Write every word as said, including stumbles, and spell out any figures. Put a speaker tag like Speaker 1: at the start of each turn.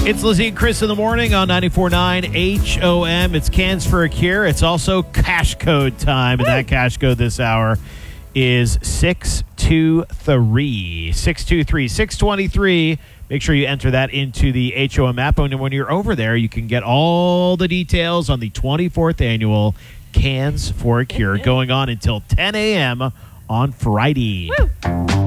Speaker 1: It's Lizzie and Chris in the morning on ninety-four point nine H O M. It's Cans for a Cure. It's also cash code time, and that cash code this hour is six two three. six two three. six twenty-three. Make sure you enter that into the H O M app. And when you're over there, you can get all the details on the twenty-fourth annual Cans for a Cure going on until ten a.m. on Friday.
Speaker 2: Woo.